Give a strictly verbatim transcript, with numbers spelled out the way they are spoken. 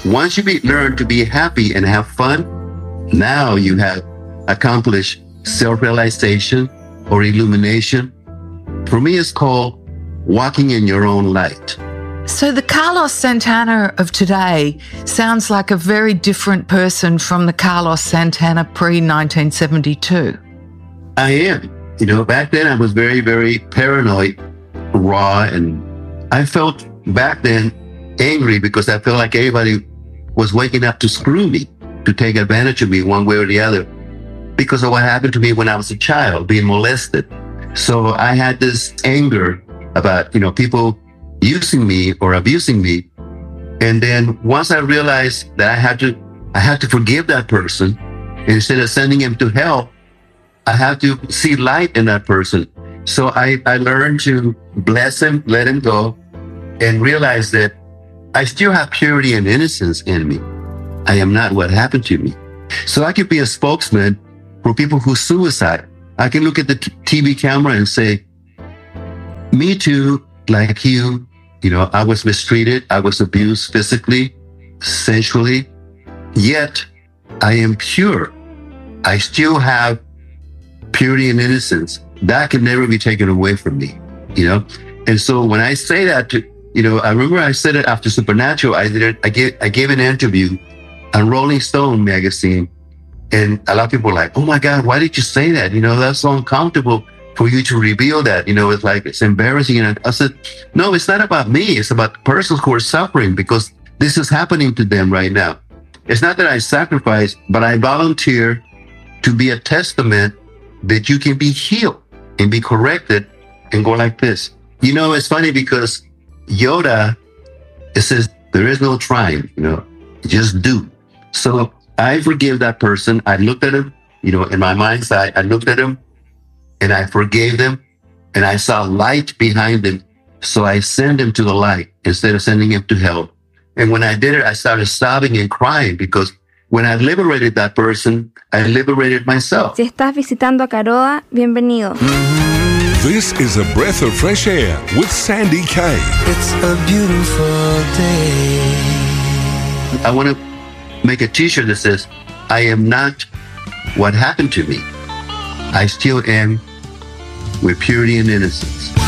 Once you be, learn to be happy and have fun, now you have accomplished self-realization or illumination. For me, it's called walking in your own light. So the Carlos Santana of today sounds like a very different person from the Carlos Santana pre-nineteen seventy-two. I am. You know, back then I was very, very paranoid, raw, and I felt back then angry because I felt like everybody was waking up to screw me, to take advantage of me one way or the other, because of what happened to me when I was a child, being molested. So I had this anger about, you know, people using me or abusing me. And then once I realized that I had to, I had to forgive that person, instead of sending him to hell, I had to see light in that person. So I, I learned to bless him, let him go, and realize that I still have purity and innocence in me. I am not what happened to me. So I could be a spokesman for people who suicide. I can look at the t- TV camera and say, me too, like you, you know, I was mistreated. I was abused physically, sensually, yet I am pure. I still have purity and innocence. That can never be taken away from me, you know? And so when I say that to, you know, I remember I said it after Supernatural. I did it, I gave, I gave an interview on Rolling Stone magazine, and a lot of people were like, oh my God, why did you say that? You know, that's so uncomfortable for you to reveal that. You know, it's like, it's embarrassing. And I said, no, it's not about me. It's about the persons who are suffering, because this is happening to them right now. It's not that I sacrifice, but I volunteer to be a testament that you can be healed and be corrected and go like this. You know, it's funny because Yoda, it says, there is no trying, you know, just do. So I forgive that person. I looked at him, you know, in my mind's eye, I looked at him and I forgave them, and I saw light behind him. So I sent him to the light instead of sending him to hell. And when I did it, I started sobbing and crying, because when I liberated that person, I liberated myself. Si estás visitando a Caroa, bienvenido. This is a breath of fresh air with Sandy Kaye. It's a beautiful day. I want to make a t-shirt that says, I am not what happened to me. I still am with purity and innocence.